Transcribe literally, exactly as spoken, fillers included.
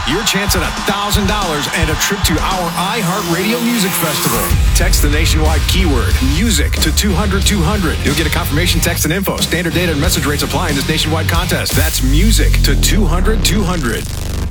your chance at one thousand dollars and a trip to our iHeartRadio Music Festival. Text the nationwide keyword music to two hundred two hundred. You'll get a confirmation text and info. Standard data and message rates apply in this nationwide contest. That's music to two hundred two hundred.